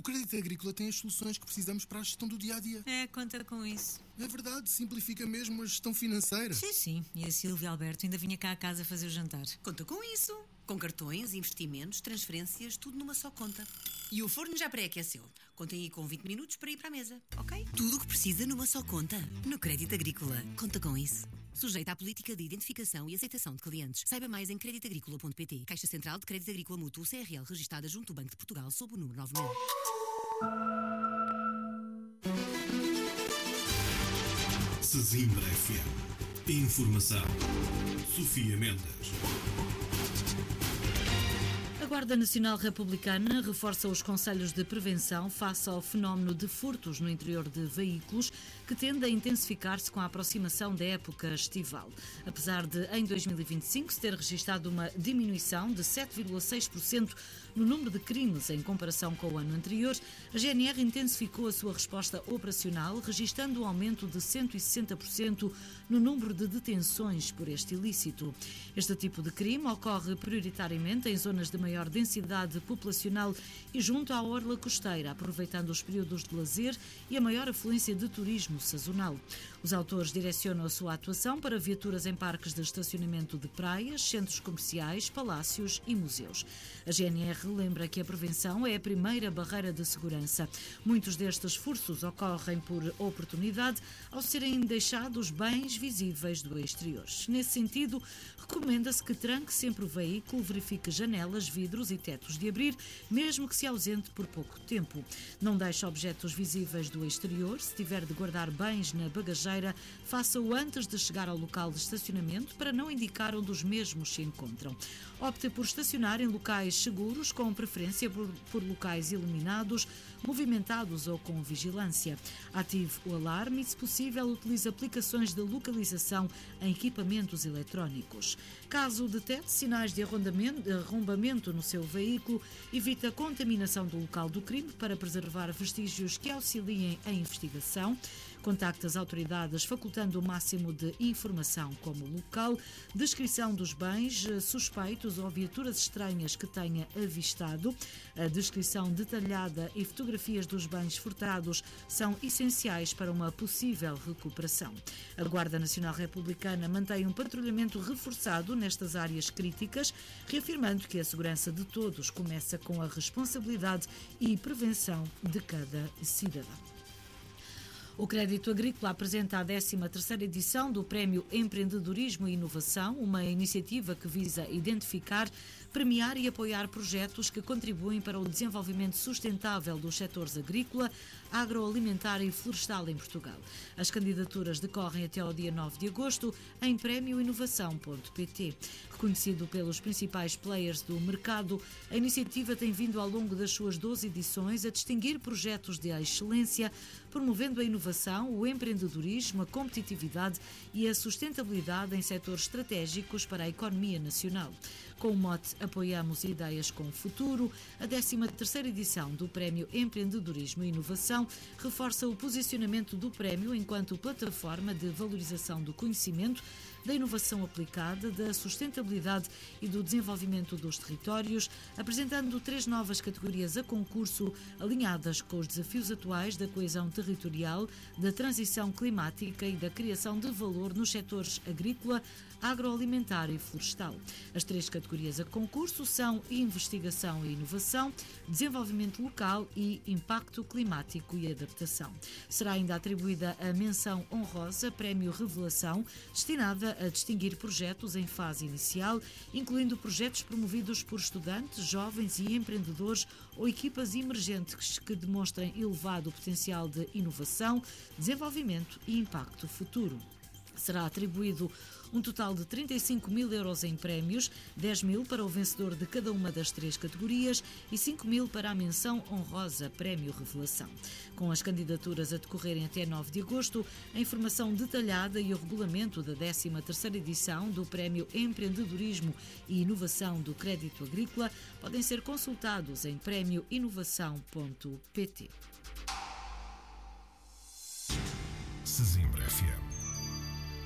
Crédito Agrícola tem as soluções que precisamos para a gestão do dia-a-dia. Conta com isso. É verdade, simplifica mesmo a gestão financeira. Sim. E a Silvia Alberto ainda vinha cá a casa fazer o jantar. Conta com isso. Com cartões, investimentos, transferências, tudo numa só conta. E o forno já pré-aqueceu. Contem aí com 20 minutos para ir para a mesa, ok? Tudo o que precisa numa só conta. No Crédito Agrícola. Conta com isso. Sujeita à política de identificação e aceitação de clientes. Saiba mais em creditagricola.pt. Caixa Central de Crédito Agrícola Mútuo CRL, registada junto ao Banco de Portugal, sob o número 9000. Sesimbra FM. Informação. Sofia Mendes. A Guarda Nacional Republicana reforça os conselhos de prevenção face ao fenómeno de furtos no interior de veículos, que tende a intensificar-se com a aproximação da época estival. Apesar de, em 2025, se ter registrado uma diminuição de 7,6% no número de crimes em comparação com o ano anterior, a GNR intensificou a sua resposta operacional, registrando um aumento de 160% no número de detenções por este ilícito. Este tipo de crime ocorre prioritariamente em zonas de maior densidade populacional e junto à orla costeira, aproveitando os períodos de lazer e a maior afluência de turismo sazonal. Os autores direcionam a sua atuação para viaturas em parques de estacionamento de praias, centros comerciais, palácios e museus. A GNR lembra que a prevenção é a primeira barreira de segurança. Muitos destes furtos ocorrem por oportunidade ao serem deixados bens visíveis do exterior. Nesse sentido, recomenda-se que tranque sempre o veículo, verifique janelas, vidros e tetos de abrir, mesmo que se ausente por pouco tempo. Não deixe objetos visíveis do exterior. Se tiver de guardar bens na bagageira, faça-o antes de chegar ao local de estacionamento para não indicar onde os mesmos se encontram. Opte por estacionar em locais seguros, com preferência por locais iluminados, movimentados ou com vigilância. Ative o alarme e, se possível, utilize aplicações de localização em equipamentos eletrónicos. Caso detecte sinais de arrombamento no seu veículo, evite a contaminação do local do crime para preservar vestígios que auxiliem a investigação. Contacte as autoridades facultando o máximo de informação, como local, descrição dos bens suspeitos ou viaturas estranhas que tenha avistado. A descrição detalhada e fotografias dos bens furtados são essenciais para uma possível recuperação. A Guarda Nacional Republicana mantém um patrulhamento reforçado nestas áreas críticas, reafirmando que a segurança de todos começa com a responsabilidade e prevenção de cada cidadão. O Crédito Agrícola apresenta a 13ª edição do Prémio Empreendedorismo e Inovação, uma iniciativa que visa identificar, premiar e apoiar projetos que contribuem para o desenvolvimento sustentável dos setores agrícola, agroalimentar e florestal em Portugal. As candidaturas decorrem até ao dia 9 de agosto em premioinovação.pt. Reconhecido pelos principais players do mercado, a iniciativa tem vindo ao longo das suas 12 edições a distinguir projetos de excelência, promovendo a inovação, o empreendedorismo, a competitividade e a sustentabilidade em setores estratégicos para a economia nacional. Com o mote Apoiamos Ideias com o Futuro, a 13ª edição do Prémio Empreendedorismo e Inovação reforça o posicionamento do prémio enquanto plataforma de valorização do conhecimento, da inovação aplicada, da sustentabilidade e do desenvolvimento dos territórios, apresentando 3 novas categorias a concurso alinhadas com os desafios atuais da coesão territorial, da transição climática e da criação de valor nos setores agrícola, agroalimentar e florestal. As 3 categorias a concurso são Investigação e Inovação, Desenvolvimento Local e Impacto Climático e Adaptação. Será ainda atribuída a menção honrosa Prémio Revelação, destinada a distinguir projetos em fase inicial, incluindo projetos promovidos por estudantes, jovens e empreendedores ou equipas emergentes que demonstrem elevado potencial de inovação, desenvolvimento e impacto futuro. Será atribuído um total de 35 mil euros em prémios, 10 mil para o vencedor de cada uma das 3 categorias e 5 mil para a menção honrosa Prémio Revelação. Com as candidaturas a decorrerem até 9 de agosto, a informação detalhada e o regulamento da 13ª edição do Prémio Empreendedorismo e Inovação do Crédito Agrícola podem ser consultados em premioinovação.pt. Sesimbra FM.